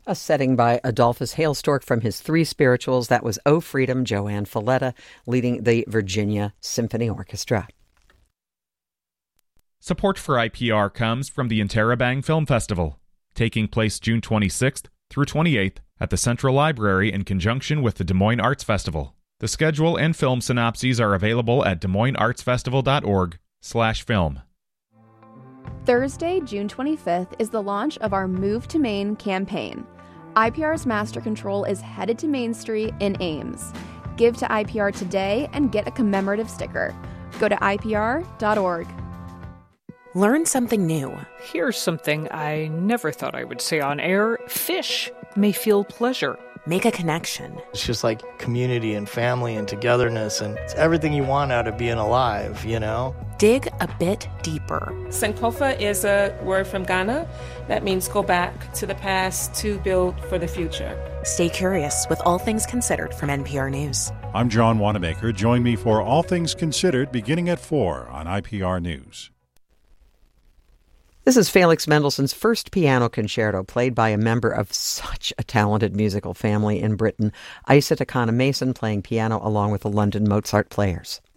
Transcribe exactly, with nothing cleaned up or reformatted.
A setting by Adolphus Hailstork from his three spirituals. That was O Freedom, Joanne Folletta, leading the Virginia Symphony Orchestra. Support for I P R comes from the Interrobang Film Festival, taking place June twenty-sixth through twenty-eighth at the Central Library in conjunction with the Des Moines Arts Festival. The schedule and film synopses are available at des moines arts festival dot org slash film. Thursday, June twenty-fifth, is the launch of our Move to Maine campaign. I P R's Master Control is headed to Main Street in Ames. Give to I P R today and get a commemorative sticker. Go to I P R dot org. Learn something new. Here's something I never thought I would say on air. Fish may feel pleasure. Make a connection. It's just like community and family and togetherness, and it's everything you want out of being alive, you know? Dig a bit deeper. Sankofa is a word from Ghana that means go back to the past to build for the future. Stay curious with All Things Considered from N P R News. I'm John Wanamaker. Join me for All Things Considered beginning at four on I P R News. This is Felix Mendelssohn's first piano concerto, played by a member of such a talented musical family in Britain, Isa Takana Mason, playing piano along with the London Mozart Players.